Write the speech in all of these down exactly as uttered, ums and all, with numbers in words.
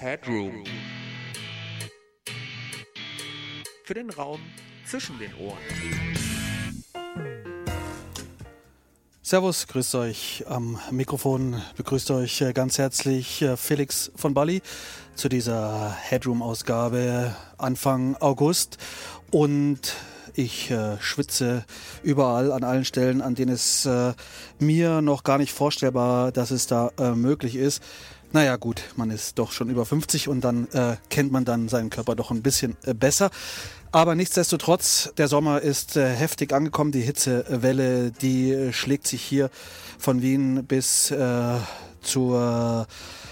Headroom. Für den Raum zwischen den Ohren. Servus, grüßt euch am Mikrofon, begrüßt euch ganz herzlich Felix von Bali zu dieser Headroom-Ausgabe Anfang August. Und ich äh, schwitze überall an allen Stellen, an denen es äh, mir noch gar nicht vorstellbar, dass es da äh, möglich ist. Naja gut, man ist doch schon über fünfzig und dann äh, kennt man dann seinen Körper doch ein bisschen äh, besser. Aber nichtsdestotrotz, der Sommer ist äh, heftig angekommen. Die Hitzewelle, die äh, schlägt sich hier von Wien bis äh, zur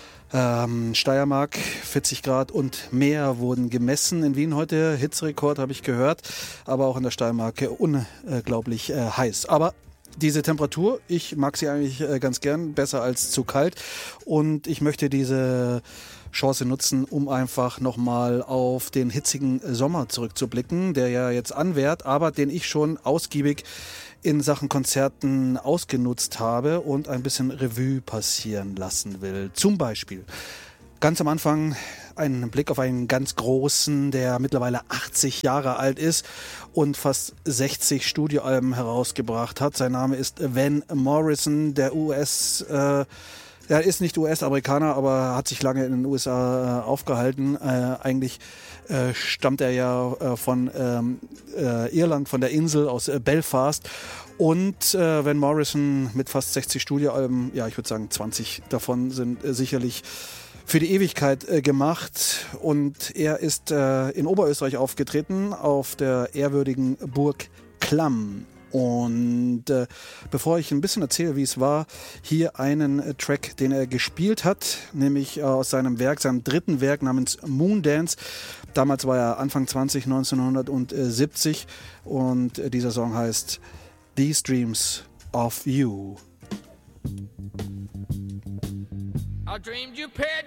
ähm, Steiermark. vierzig Grad und mehr wurden gemessen in Wien heute. Hitzerekord habe ich gehört, aber auch in der Steiermark äh, unglaublich äh, heiß. Aber diese Temperatur, ich mag sie eigentlich äh, ganz gern, besser als zu kalt. Und ich möchte diese Chance nutzen, um einfach nochmal auf den hitzigen Sommer zurückzublicken, der ja jetzt anwährt, aber den ich schon ausgiebig in Sachen Konzerten ausgenutzt habe und ein bisschen Revue passieren lassen will. Zum Beispiel ganz am Anfang ein Blick auf einen ganz großen, der mittlerweile achtzig Jahre alt ist und fast sechzig Studioalben herausgebracht hat. Sein Name ist Van Morrison, der U S äh, Er ist nicht U S-Amerikaner, aber hat sich lange in den U S A äh, aufgehalten. Äh, eigentlich äh, stammt er ja äh, von ähm, äh, Irland, von der Insel aus äh, Belfast. Und äh, Van Morrison mit fast sechzig Studioalben, ja, ich würde sagen zwanzig davon sind äh, sicherlich für die Ewigkeit äh, gemacht. Und er ist äh, in Oberösterreich aufgetreten, auf der ehrwürdigen Burg Klamm. Und äh, bevor ich ein bisschen erzähle, wie es war, hier einen äh, Track, den er gespielt hat, nämlich äh, aus seinem Werk, seinem dritten Werk namens Moondance. Damals war er Anfang zwanzig, neunzehnhundertsiebzig und äh, dieser Song heißt These Dreams of You. I dreamed you paid